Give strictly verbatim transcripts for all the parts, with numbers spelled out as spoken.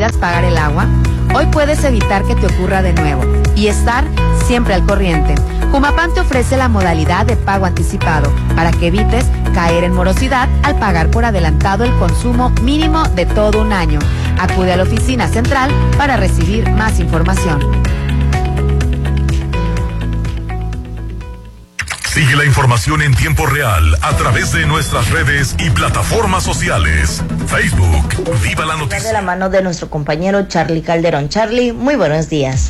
olvidas pagar el agua? Hoy puedes evitar que te ocurra de nuevo y estar siempre al corriente. Humapam te ofrece la modalidad de pago anticipado para que evites caer en morosidad al pagar por adelantado el consumo mínimo de todo un año. Acude a la oficina central para recibir más información. Sigue la información en tiempo real a través de nuestras redes y plataformas sociales. Facebook, Viva la Noticia. De la mano de nuestro compañero Charlie Calderón. Charlie, muy buenos días.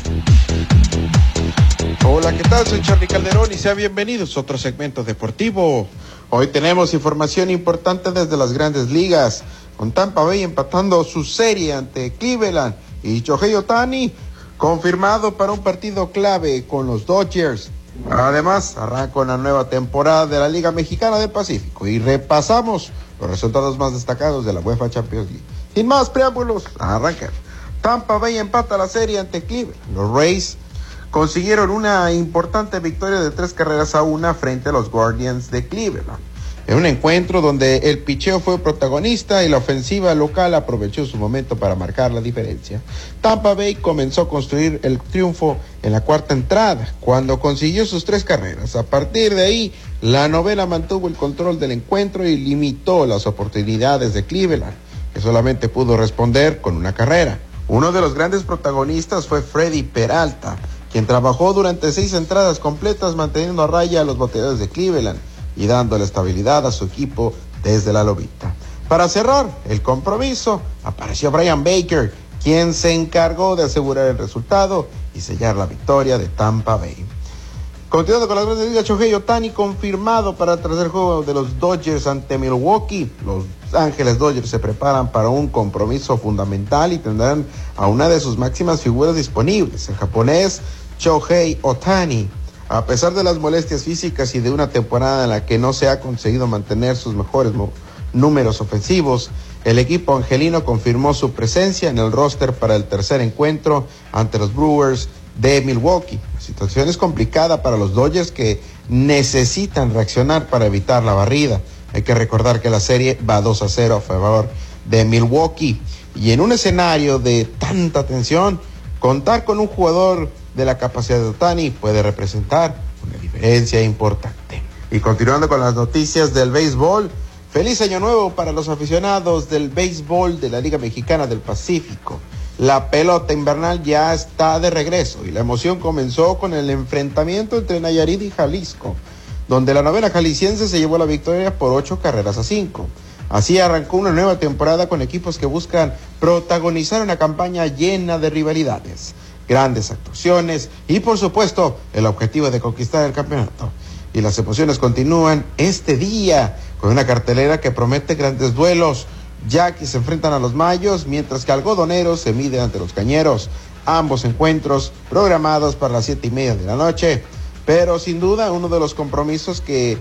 Hola, ¿qué tal? Soy Charlie Calderón y sean bienvenidos a otro segmento deportivo. Hoy tenemos información importante desde las grandes ligas, con Tampa Bay empatando su serie ante Cleveland y Shohei Ohtani confirmado para un partido clave con los Dodgers. Además, arranca una nueva temporada de la Liga Mexicana del Pacífico y repasamos los resultados más destacados de la UEFA Champions League. Sin más preámbulos, arranca. Tampa Bay empata la serie ante Cleveland. Los Rays consiguieron una importante victoria de tres carreras a una frente a los Guardians de Cleveland, en un encuentro donde el picheo fue protagonista y la ofensiva local aprovechó su momento para marcar la diferencia. Tampa Bay comenzó a construir el triunfo en la cuarta entrada, cuando consiguió sus tres carreras. A partir de ahí, la novela mantuvo el control del encuentro y limitó las oportunidades de Cleveland, que solamente pudo responder con una carrera. Uno de los grandes protagonistas fue Freddy Peralta, quien trabajó durante seis entradas completas manteniendo a raya a los bateadores de Cleveland y dándole estabilidad a su equipo desde la lomita. Para cerrar el compromiso, apareció Brian Baker, quien se encargó de asegurar el resultado y sellar la victoria de Tampa Bay. Continuando con las grandes ligas, Shohei Ohtani confirmado para el tercer juego de los Dodgers ante Milwaukee. Los Ángeles Dodgers se preparan para un compromiso fundamental y tendrán a una de sus máximas figuras disponibles, el japonés Shohei Ohtani. A pesar de las molestias físicas y de una temporada en la que no se ha conseguido mantener sus mejores mo- números ofensivos, el equipo angelino confirmó su presencia en el roster para el tercer encuentro ante los Brewers de Milwaukee. La situación es complicada para los Dodgers, que necesitan reaccionar para evitar la barrida. Hay que recordar que la serie va dos a cero a favor de Milwaukee. Y en un escenario de tanta tensión, contar con un jugador de la capacidad de Ohtani puede representar una diferencia importante. Y continuando con las noticias del béisbol, feliz año nuevo para los aficionados del béisbol de la Liga Mexicana del Pacífico. La pelota invernal ya está de regreso y la emoción comenzó con el enfrentamiento entre Nayarit y Jalisco, donde la novena jalisciense se llevó la victoria por ocho carreras a cinco. Así arrancó una nueva temporada con equipos que buscan protagonizar una campaña llena de rivalidades, grandes actuaciones y, por supuesto, el objetivo de conquistar el campeonato. Y las emociones continúan este día con una cartelera que promete grandes duelos. Yaquis se enfrentan a los Mayos, mientras que Algodoneros se miden ante los Cañeros. Ambos encuentros programados para las siete y media de la noche. Pero sin duda uno de los compromisos que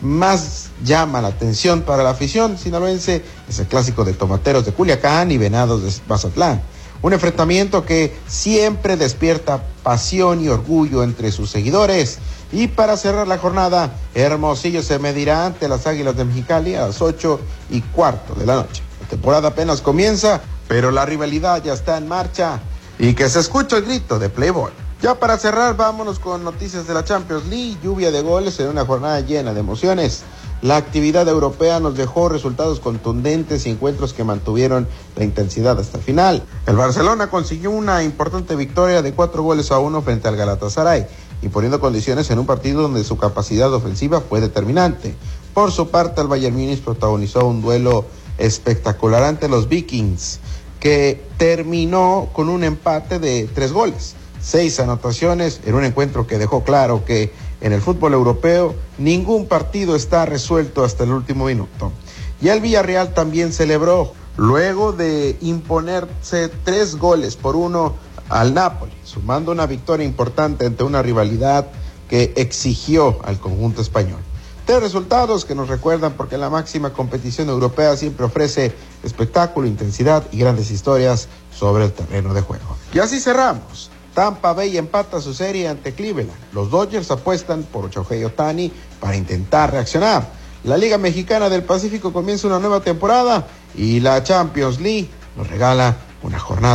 más llama la atención para la afición sinaloense es el clásico de Tomateros de Culiacán y Venados de Mazatlán. Un enfrentamiento que siempre despierta pasión y orgullo entre sus seguidores. Y para cerrar la jornada, Hermosillo se medirá ante las Águilas de Mexicali a las ocho y cuarto de la noche. La temporada apenas comienza, pero la rivalidad ya está en marcha y que se escucha el grito de Playboy. Ya para cerrar, vámonos con noticias de la Champions League. Lluvia de goles en una jornada llena de emociones. La actividad europea nos dejó resultados contundentes y encuentros que mantuvieron la intensidad hasta el final. El Barcelona consiguió una importante victoria de cuatro goles a uno frente al Galatasaray, imponiendo condiciones en un partido donde su capacidad ofensiva fue determinante. Por su parte, el Bayern Múnich protagonizó un duelo espectacular ante los Vikings, que terminó con un empate de tres goles. Seis anotaciones en un encuentro que dejó claro que en el fútbol europeo ningún partido está resuelto hasta el último minuto. Y el Villarreal también celebró luego de imponerse tres goles por uno al Napoli, sumando una victoria importante ante una rivalidad que exigió al conjunto español. Tres resultados que nos recuerdan porque la máxima competición europea siempre ofrece espectáculo, intensidad y grandes historias sobre el terreno de juego. Y así cerramos. Tampa Bay empata su serie ante Cleveland. Los Dodgers apuestan por Shohei Ohtani para intentar reaccionar. La Liga Mexicana del Pacífico comienza una nueva temporada y la Champions League nos regala una jornada